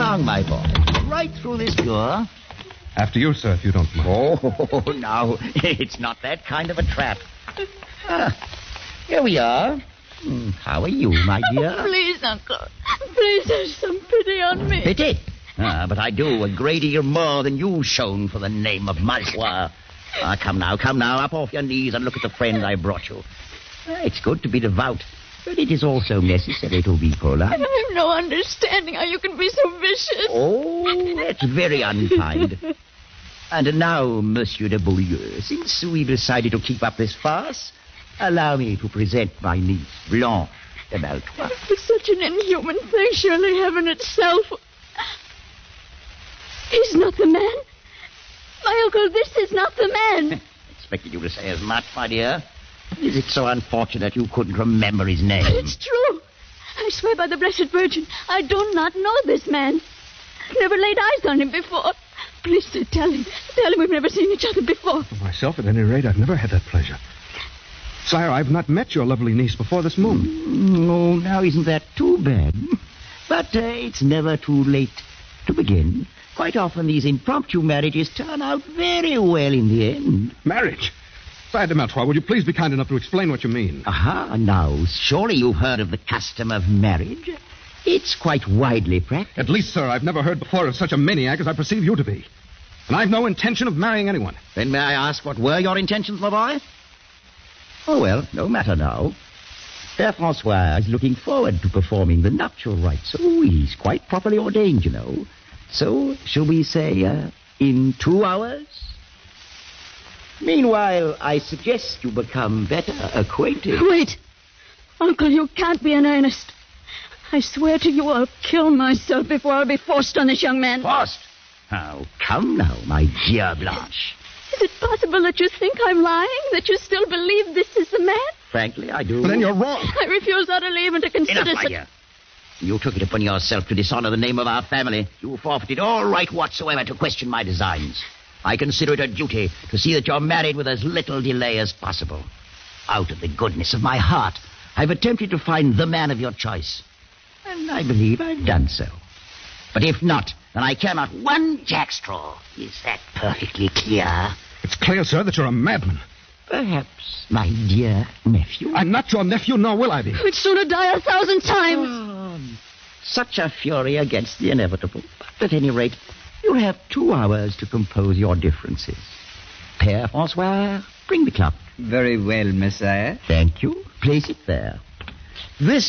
along, my boy. Right through this door. After you, sir, if you don't mind. Oh, now, it's not that kind of a trap. Here we are. How are you, my dear? Please, Uncle. Please have some pity on me. Pity? But I do a great deal more than you've shown for the name of Malfoy. Come now, up off your knees and look at the friend I brought you. It's good to be devout, but it is also necessary to be polite. I have no understanding how you can be so vicious. Oh, that's very unkind. And now, Monsieur de Beaulieu, since we've decided to keep up this farce, allow me to present my niece, Blanche de Malfoy. It's such an inhuman thing, surely heaven itself. He's not the man. My uncle, this is not the man. Expected you to say as much, my dear. Is it so unfortunate you couldn't remember his name? It's true. I swear by the Blessed Virgin, I do not know this man. I've never laid eyes on him before. Please, sir, tell him. Tell him we've never seen each other before. For myself, at any rate, I've never had that pleasure. Sire, I've not met your lovely niece before this moment. Oh, now isn't that too bad? But it's never too late to begin. Quite often these impromptu marriages turn out very well in the end. Marriage? Sire de Malfoy, would you please be kind enough to explain what you mean? Aha, now, surely you've heard of the custom of marriage. It's quite widely practiced. At least, sir, I've never heard before of such a maniac as I perceive you to be. And I've no intention of marrying anyone. Then may I ask what were your intentions, my boy? Oh, well, no matter now. Père Francois is looking forward to performing the nuptial rites. Oh, he's quite properly ordained, you know. So, shall we say, in 2 hours? Meanwhile, I suggest you become better acquainted. Wait. Uncle, you can't be in earnest. I swear to you I'll kill myself before I'll be forced on this young man. Forced? Oh, come now, my dear Blanche. Is it possible that you think I'm lying? That you still believe this is the man? Frankly, I do. But then you're wrong. I refuse utterly even to consider... Enough, my dear. You took it upon yourself to dishonor the name of our family. You forfeited all right whatsoever to question my designs. I consider it a duty to see that you're married with as little delay as possible. Out of the goodness of my heart, I've attempted to find the man of your choice. And I believe I've done so. But if not, then I care not one jackstraw. Is that perfectly clear? It's clear, sir, that you're a madman. Perhaps, my dear nephew. I'm not your nephew, nor will I be. I'd sooner die 1,000 times. Such a fury against the inevitable. But at any rate, you have 2 hours to compose your differences. Père Francois, bring the clock. Very well, Messiah. Thank you. Place it there. This